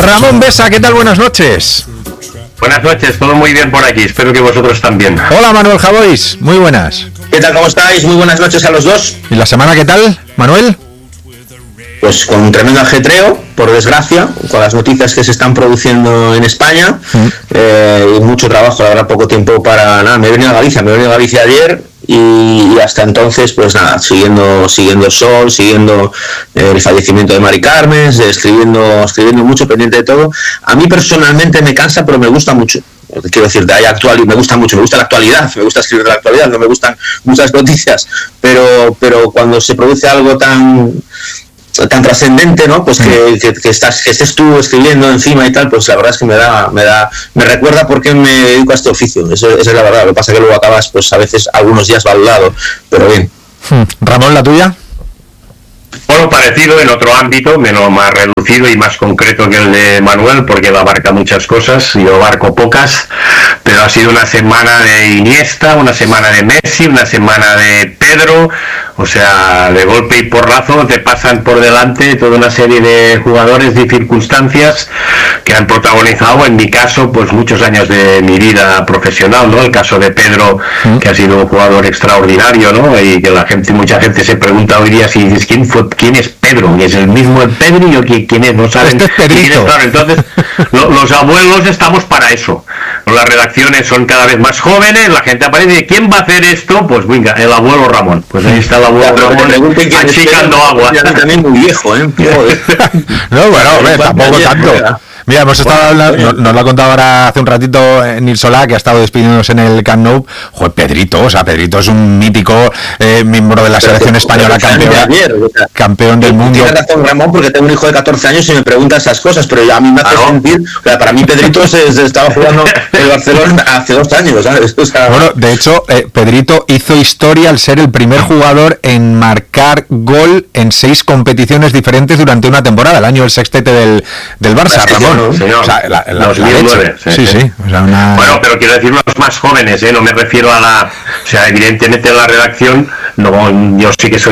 Ramón Besa, ¿qué tal? Buenas noches. Buenas noches, todo muy bien por aquí, espero que vosotros también. Hola Manuel Javois, muy buenas. ¿Qué tal, cómo estáis? Muy buenas noches a los dos. ¿Y la semana qué tal, Manuel? Pues con un tremendo ajetreo, por desgracia, con las noticias que se están produciendo en España, y mucho trabajo, la verdad, poco tiempo para nada. Me he venido a Galicia ayer y hasta entonces, pues nada, siguiendo el sol, siguiendo el fallecimiento de Mari Carmen, escribiendo mucho, pendiente de todo. A mí personalmente me cansa, pero me gusta mucho. Quiero decir, me gusta mucho, me gusta la actualidad, me gusta escribir de la actualidad, no me gustan muchas noticias, pero cuando se produce algo tan trascendente, ¿no? Pues que estés tú escribiendo encima y tal, pues la verdad es que me recuerda por qué me dedico a este oficio. Esa es la verdad. Lo que pasa es que luego acabas, pues a veces algunos días valorado, pero bien. Ramón, ¿la tuya? Bueno, parecido en otro ámbito, menos más reducido y más concreto que el de Manuel, porque él abarca muchas cosas, yo abarco pocas, pero ha sido una semana de Iniesta, una semana de Messi, una semana de Pedro, o sea, de golpe y porrazo te pasan por delante toda una serie de jugadores y circunstancias que han protagonizado, en mi caso, pues muchos años de mi vida profesional, ¿no? El caso de Pedro, que ha sido un jugador extraordinario, ¿no? Y que mucha gente se pregunta hoy día si dices quién es Pedro, y es el mismo el Pedro y yo quién es, no saben quién es, claro. Entonces los abuelos estamos para eso. Las redacciones son cada vez más jóvenes, la gente aparece y dice, ¿quién va a hacer esto? Pues venga, el abuelo Ramón. Pues ahí está el abuelo Ramón achicando agua. También muy viejo, ¿eh? No, bueno, tampoco tanto. Mira, hemos estado hablando, nos lo ha contado ahora hace un ratito Nil Solá, que ha estado despidiéndose en el Camp Nou. Joder, Pedrito es un mítico miembro de la selección española, campeón del mundo. Tienes razón, Ramón, porque tengo un hijo de 14 años y me pregunta esas cosas, pero a mí me hace sentir, o sea, para mí Pedrito se estaba jugando en el Barcelona hace 2 años, ¿sabes? O sea, bueno, de hecho, Pedrito hizo historia al ser el primer jugador en marcar gol en 6 competiciones diferentes durante una temporada, el año del sextete del Barça, Ramón. Señor, o sea, 2009. Sí. O sea, Bueno, pero quiero decir los más jóvenes, no me refiero a o sea, evidentemente en la redacción, no, yo sí que soy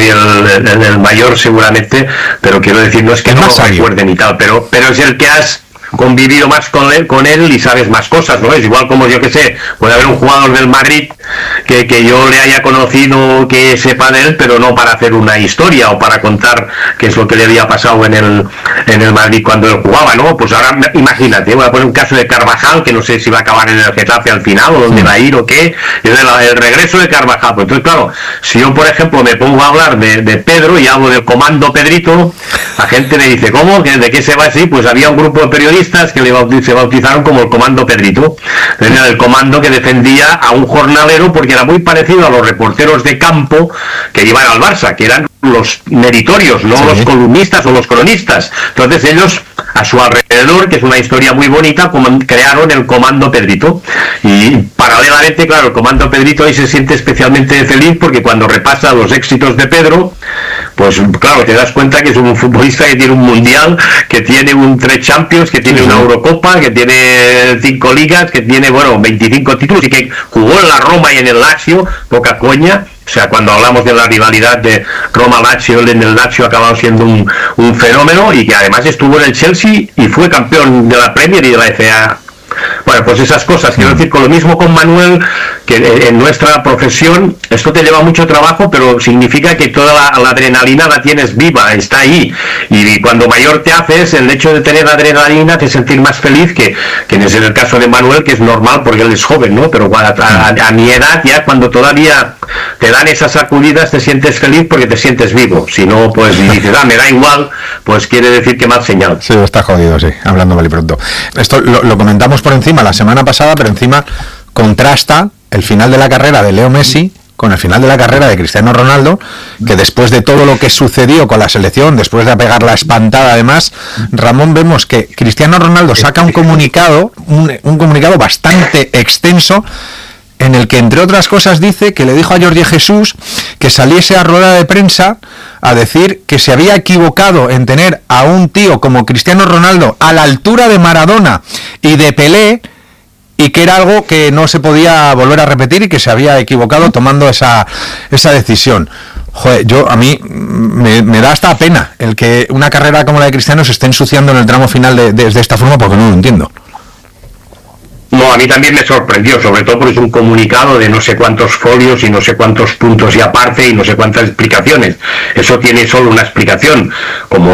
el mayor seguramente, pero quiero decir, no es que no lo recuerden y tal, pero es el que has convivido más con él y sabes más cosas, ¿no? Es igual como, yo que sé, puede haber un jugador del Madrid que yo le haya conocido, que sepa de él, pero no para hacer una historia o para contar qué es lo que le había pasado en el Madrid cuando él jugaba, ¿no? Pues ahora imagínate, voy a poner un caso de Carvajal, que no sé si va a acabar en el Getafe al final o dónde va a ir o qué, es el regreso de Carvajal. Pues entonces, claro, si yo, por ejemplo, me pongo a hablar de Pedro y hablo del comando Pedrito, la gente me dice, ¿cómo? ¿De qué se va así? Pues había un grupo de periodistas que se bautizaron como el comando Pedrito. Era el comando que defendía a un jornalero, porque era muy parecido a los reporteros de campo que iban al Barça, que eran los meritorios, no los columnistas o los cronistas. Entonces ellos, a su alrededor, que es una historia muy bonita, crearon el comando Pedrito. Y paralelamente, claro, el comando Pedrito ahí se siente especialmente feliz, porque cuando repasa los éxitos de Pedro, pues claro, te das cuenta que es un futbolista que tiene un mundial, que tiene 3 Champions, que tiene una Eurocopa, que tiene 5 ligas, que tiene, 25 títulos, y que jugó en la Roma y en el Lazio, poca coña. O sea, cuando hablamos de la rivalidad de Roma-Lazio, él en el Lazio ha acabado siendo un fenómeno, y que además estuvo en el Chelsea y fue campeón de la Premier y de la FA. Bueno, pues esas cosas, quiero decir, con lo mismo con Manuel, que en nuestra profesión esto te lleva mucho trabajo, pero significa que toda la adrenalina la tienes viva, está ahí, y cuando mayor te haces, el hecho de tener adrenalina te hace sentir más feliz, que es en el caso de Manuel, que es normal porque él es joven, ¿no? Pero a mi edad, ya cuando todavía te dan esas sacudidas, te sientes feliz porque te sientes vivo. Si no, pues dices, me da igual, pues quiere decir que mal señal. Sí, está jodido, sí, hablando mal y pronto. Esto lo comentamos por encima la semana pasada, pero encima contrasta el final de la carrera de Leo Messi con el final de la carrera de Cristiano Ronaldo, que después de todo lo que sucedió con la selección, después de pegar la espantada además, Ramón, vemos que Cristiano Ronaldo saca un comunicado bastante extenso, en el que, entre otras cosas, dice que le dijo a Jorge Jesús que saliese a rueda de prensa a decir que se había equivocado en tener a un tío como Cristiano Ronaldo a la altura de Maradona y de Pelé, y que era algo que no se podía volver a repetir y que se había equivocado tomando esa decisión. Joder, a mí me da hasta pena el que una carrera como la de Cristiano se esté ensuciando en el tramo final de esta forma, porque no lo entiendo. No, a mí también me sorprendió, sobre todo porque es un comunicado de no sé cuántos folios y no sé cuántos puntos y aparte y no sé cuántas explicaciones. Eso tiene solo una explicación, como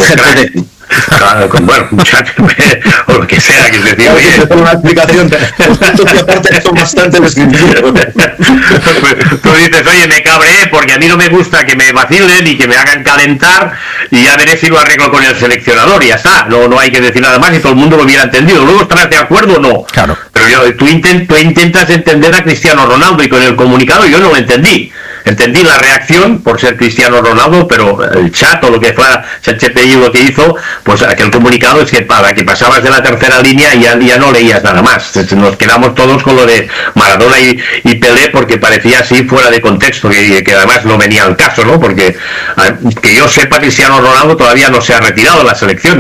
bueno, o lo que sea, que es decir, oye, una explicación, los puntos y aparte son bastante descriptivos. Tú dices, oye, me cabreé porque a mí no me gusta que me vacilen y que me hagan calentar y ya veré si lo arreglo con el seleccionador y ya está, no hay que decir nada más y todo el mundo lo hubiera entendido. Luego estarás de acuerdo o no. Claro. Pero tú intentas entender a Cristiano Ronaldo y con el comunicado yo no lo entendí. Entendí la reacción por ser Cristiano Ronaldo, pero el chat o lo que fuera, ChatGPT lo que hizo, pues aquel comunicado es que para que pasabas de la tercera línea ya no leías nada más. Nos quedamos todos con lo de Maradona y Pelé porque parecía así fuera de contexto, que además no venía al caso, ¿no? Porque que yo sepa, Cristiano Ronaldo todavía no se ha retirado de la selección.